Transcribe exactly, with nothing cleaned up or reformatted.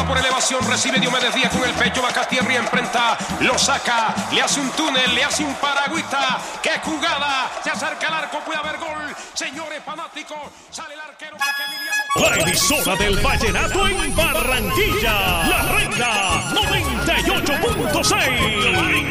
por elevación, recibe Diomedes Díaz con el pecho, baja tierra y enfrenta, lo saca, le hace un túnel, le hace un paragüita. ¡Qué jugada! Se acerca al arco, puede haber gol. Señores fanáticos, sale el arquero. La emisora del vallenato en Barranquilla, La Renga noventa y ocho punto seis.